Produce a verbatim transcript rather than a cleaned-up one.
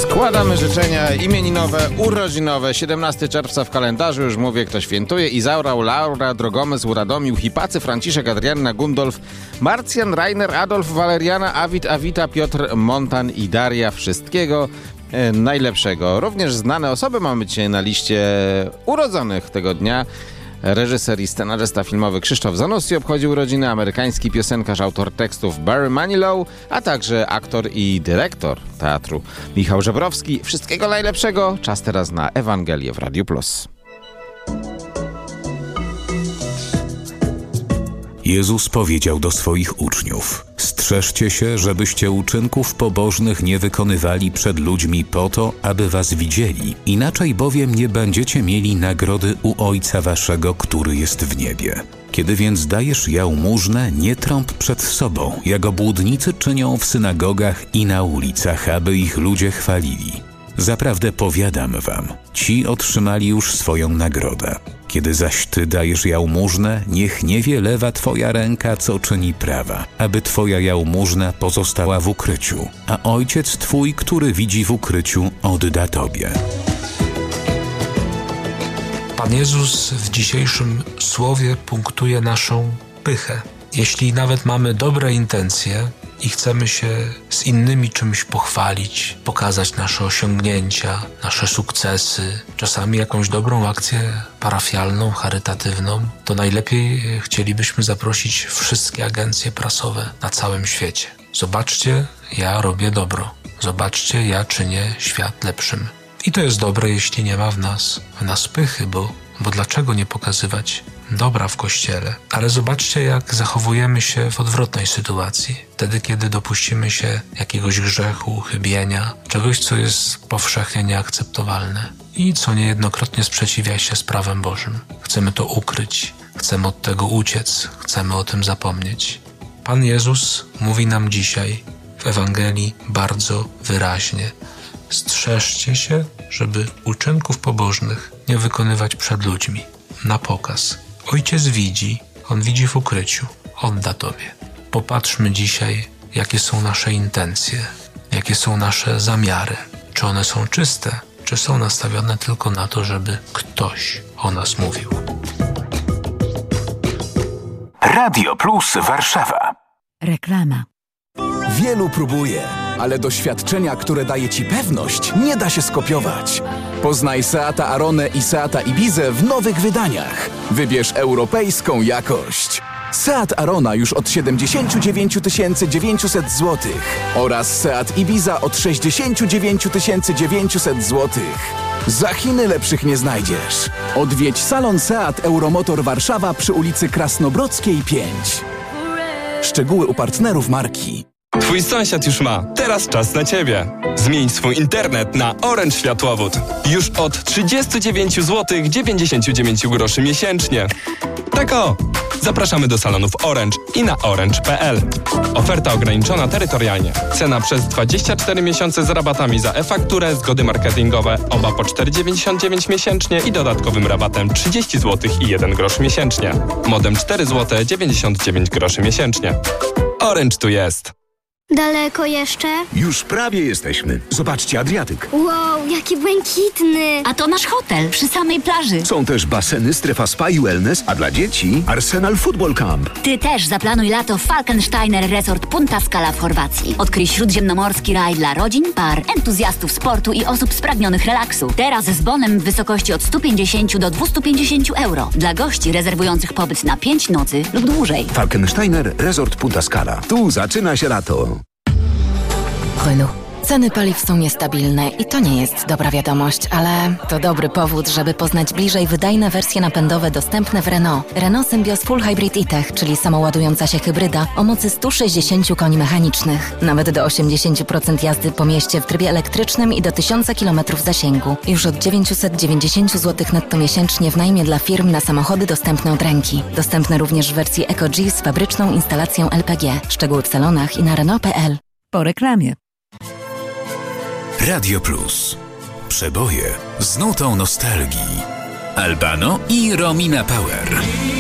Składamy życzenia imieninowe, urodzinowe. siedemnastego czerwca w kalendarzu, już mówię, kto świętuje. Izaura, Laura, Drogomysł, Radomił, Hipacy, Franciszek, Adrianna, Gundolf, Marcjan, Rainer, Adolf, Waleriana, Awit, Awita, Piotr, Montan i Daria. Wszystkiego e, najlepszego. Również znane osoby mamy dzisiaj na liście urodzonych tego dnia. Reżyser i scenarzysta filmowy Krzysztof Zanussi obchodził urodziny, amerykański piosenkarz, autor tekstów Barry Manilow, a także aktor i dyrektor teatru Michał Żebrowski. Wszystkiego najlepszego. Czas teraz na Ewangelię w Radiu Plus. Jezus powiedział do swoich uczniów: strzeżcie się, żebyście uczynków pobożnych nie wykonywali przed ludźmi po to, aby was widzieli. Inaczej bowiem nie będziecie mieli nagrody u Ojca waszego, który jest w niebie. Kiedy więc dajesz jałmużnę, nie trąb przed sobą, jak obłudnicy czynią w synagogach i na ulicach, aby ich ludzie chwalili. Zaprawdę powiadam wam, ci otrzymali już swoją nagrodę. Kiedy zaś ty dajesz jałmużnę, niech nie wie lewa twoja ręka, co czyni prawa, aby twoja jałmużna pozostała w ukryciu, a Ojciec twój, który widzi w ukryciu, odda tobie. Pan Jezus w dzisiejszym słowie punktuje naszą pychę. Jeśli nawet mamy dobre intencje i chcemy się z innymi czymś pochwalić, pokazać nasze osiągnięcia, nasze sukcesy, czasami jakąś dobrą akcję parafialną, charytatywną, to najlepiej chcielibyśmy zaprosić wszystkie agencje prasowe na całym świecie. Zobaczcie, ja robię dobro. Zobaczcie, ja czynię świat lepszym. I to jest dobre, jeśli nie ma w nas, w nas pychy, bo, bo dlaczego nie pokazywać dobra w Kościele? Ale zobaczcie, jak zachowujemy się w odwrotnej sytuacji. Wtedy, kiedy dopuścimy się jakiegoś grzechu, chybienia, czegoś, co jest powszechnie nieakceptowalne i co niejednokrotnie sprzeciwia się z prawem Bożym. Chcemy to ukryć, chcemy od tego uciec, chcemy o tym zapomnieć. Pan Jezus mówi nam dzisiaj w Ewangelii bardzo wyraźnie: strzeżcie się, żeby uczynków pobożnych nie wykonywać przed ludźmi, na pokaz. Ojciec widzi, On widzi w ukryciu, odda tobie. Popatrzmy dzisiaj, jakie są nasze intencje, jakie są nasze zamiary. Czy one są czyste, czy są nastawione tylko na to, żeby ktoś o nas mówił. Radio Plus Warszawa. Reklama. Wielu próbuje, ale doświadczenia, które daje ci pewność, nie da się skopiować. Poznaj Seata Aronę i Seata Ibizę w nowych wydaniach. Wybierz europejską jakość. Seat Arona już od siedemdziesiąt dziewięć tysięcy dziewięćset złotych oraz Seat Ibiza od sześćdziesiąt dziewięć tysięcy dziewięćset złotych. Za Chiny lepszych nie znajdziesz. Odwiedź salon Seat Euromotor Warszawa przy ulicy Krasnobrodzkiej pięć. Szczegóły u partnerów marki. Twój sąsiad już ma. Teraz czas na ciebie. Zmień swój internet na Orange Światłowód. Już od trzydzieści dziewięć złotych dziewięćdziesiąt dziewięć groszy miesięcznie. Tak o! Zapraszamy do salonów Orange i na orange kropka p l. Oferta ograniczona terytorialnie. Cena przez dwadzieścia cztery miesiące z rabatami za e-fakturę, zgody marketingowe, oba po cztery dziewięćdziesiąt dziewięć miesięcznie i dodatkowym rabatem trzydzieści złotych i jeden grosz miesięcznie. Modem cztery złote dziewięćdziesiąt dziewięć groszy miesięcznie. Orange tu jest. Daleko jeszcze? Już prawie jesteśmy. Zobaczcie, Adriatyk. Wow, jaki błękitny. A to nasz hotel przy samej plaży. Są też baseny, strefa spa i wellness, a dla dzieci Arsenal Football Camp. Ty też zaplanuj lato w Falkensteiner Resort Punta Scala w Chorwacji. Odkryj śródziemnomorski raj dla rodzin, par, entuzjastów sportu i osób spragnionych relaksu. Teraz z bonem w wysokości od sto pięćdziesiąt do dwieście pięćdziesiąt euro. Dla gości rezerwujących pobyt na pięć nocy lub dłużej. Falkensteiner Resort Punta Scala. Tu zaczyna się lato. Renault. Ceny paliw są niestabilne i to nie jest dobra wiadomość, ale to dobry powód, żeby poznać bliżej wydajne wersje napędowe dostępne w Renault. Renault Symbioz Full Hybrid e-Tech, czyli samoładująca się hybryda o mocy sto sześćdziesiąt koni mechanicznych. Nawet do osiemdziesiąt procent jazdy po mieście w trybie elektrycznym i do tysiąc kilometrów zasięgu. Już od dziewięćset dziewięćdziesiąt złotych netto miesięcznie w najmie dla firm na samochody dostępne od ręki. Dostępne również w wersji EcoG z fabryczną instalacją L P G. Szczegóły w salonach i na Renault kropka p l. Po reklamie. Radio Plus. Przeboje z nutą nostalgii. Albano i Romina Power.